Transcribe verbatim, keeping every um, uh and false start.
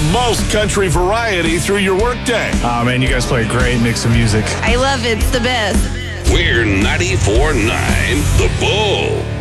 most country variety through your workday. Oh, man, you guys play a great mix of music. I love it. It's the best. We're ninety-four point nine The Bull.